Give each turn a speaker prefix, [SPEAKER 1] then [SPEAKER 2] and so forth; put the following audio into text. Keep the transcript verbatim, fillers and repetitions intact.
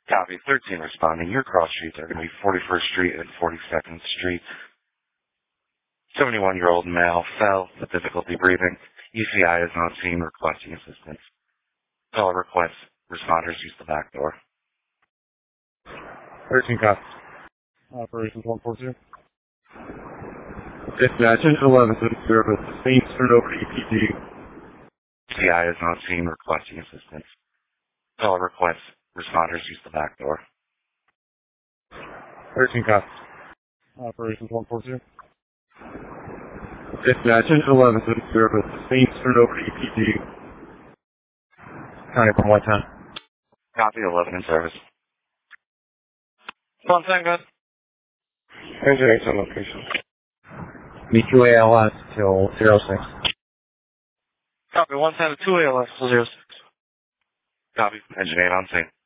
[SPEAKER 1] Copy. thirteen responding. Your cross streets are going to be forty-first Street and forty-second Street. seventy-one-year-old male fell with difficulty breathing. E C I is on scene requesting assistance. Caller requests responders use the back door.
[SPEAKER 2] thirteen cops. Operations one four two. Dispatch eleven to service. Main Street over to E P D.
[SPEAKER 1] E C I is on scene requesting assistance. Caller requests responders use the back door.
[SPEAKER 2] thirteen cops. Operations one four two. Dispatch eleven to service. Main Street over to E P D. County from what time?
[SPEAKER 1] Copy. eleven in service. One second, guys.
[SPEAKER 2] Engineering on location. Meet you A L S till zero six.
[SPEAKER 1] Copy. one ten to two A L S till zero six. Copy. Engineer on scene.